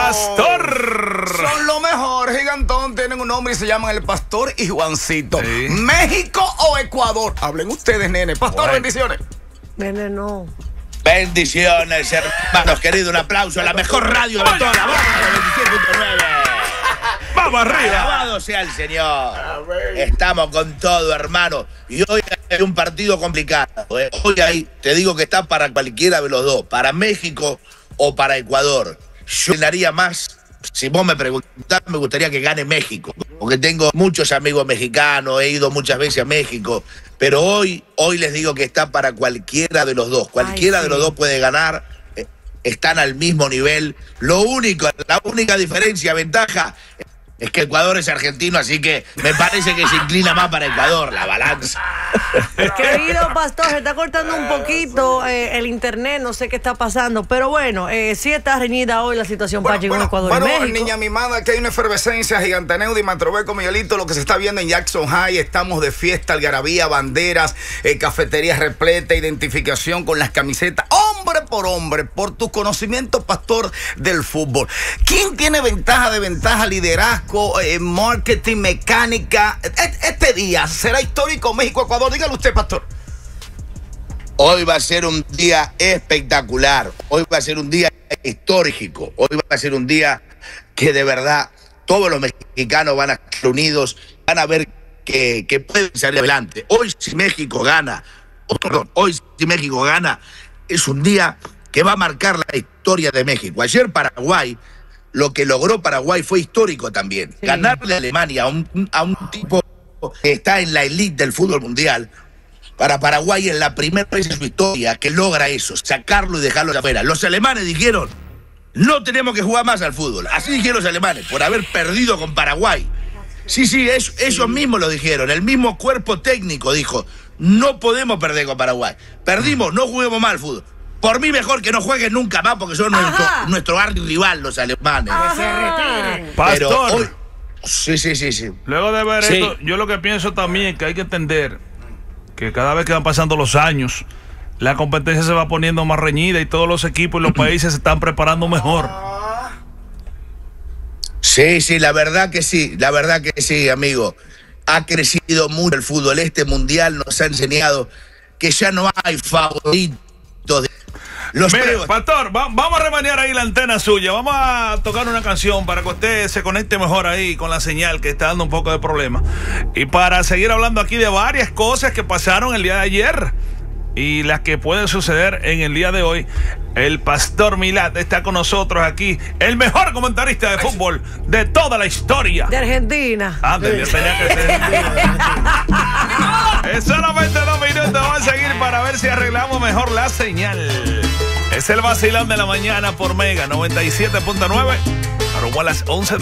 Pastor. Son lo mejor, gigantón. Tienen un nombre y se llaman el Pastor y Juancito. Sí. ¿México o Ecuador? Hablen ustedes, nene. Pastor, Bueno. bendiciones. Nene, no. Bendiciones, hermanos queridos. Un aplauso a la mejor radio de toda la banda, 27.9. Vamos arriba. Alabado sea el Señor. Estamos con todo, hermano. Y hoy hay un partido complicado. Hoy hay, te digo que está para cualquiera de los dos, para México o para Ecuador. Yo le daría más, si vos me preguntás, me gustaría que gane México, porque tengo muchos amigos mexicanos, he ido muchas veces a México, pero hoy les digo que está para cualquiera de los dos. Cualquiera de los dos puede ganar, están al mismo nivel. La única diferencia, ventaja, es que Ecuador es argentino, así que me parece que se inclina más para Ecuador, la balanza. Querido Pastor, se está cortando un poquito el internet, no sé qué está pasando, pero bueno, sí está reñida hoy la situación para con Ecuador y México. Niña mimada, que hay una efervescencia gigante. Neudi, Mantrobeco, Miguelito, lo que se está viendo en Jackson High, estamos de fiesta, algarabía, banderas, cafeterías repletas, identificación con las camisetas, hombre, por tu conocimiento, Pastor, del fútbol. ¿Quién tiene ventaja, liderazgo, marketing, mecánica? Este día será histórico, México-Ecuador. Dígalo usted, Pastor. Hoy va a ser un día espectacular, hoy va a ser un día histórico, hoy va a ser un día que de verdad todos los mexicanos van a estar unidos, van a ver que pueden salir adelante. Hoy si México gana, es un día que va a marcar la historia de México. Ayer Paraguay, lo que logró Paraguay fue histórico también. Sí. Ganarle a Alemania, a un tipo que está en la elite del fútbol mundial. Para Paraguay es la primera vez en su historia que logra eso, sacarlo y dejarlo afuera. Los alemanes dijeron, no tenemos que jugar más al fútbol. Así dijeron los alemanes, por haber perdido con Paraguay. Sí, ellos mismos lo dijeron. El mismo cuerpo técnico dijo, no podemos perder con Paraguay. Perdimos, no juguemos más al fútbol. Por mí mejor que no jueguen nunca más porque son nuestro archirrival los alemanes. Que se retiren. Pastor. Pero hoy, sí. Luego de ver esto, yo lo que pienso también es que hay que entender que cada vez que van pasando los años, la competencia se va poniendo más reñida y todos los equipos y los países se están preparando mejor. Sí, la verdad que sí, amigo. Ha crecido mucho el fútbol. Este mundial nos ha enseñado que ya no hay favoritos. Mire, Pastor, vamos a remanear ahí la antena suya. Vamos a tocar una canción para que usted se conecte mejor ahí con la señal que está dando un poco de problema. Y para seguir hablando aquí de varias cosas que pasaron el día de ayer y las que pueden suceder en el día de hoy. El Pastor Milad está con nosotros aquí, el mejor comentarista de fútbol de toda la historia. De Argentina. Tenía que ser. Es solamente 2 minutos, vamos a seguir para ver si arreglamos mejor la señal. Es el vacilón de la mañana por Mega 97.9, rumbo a las 11 de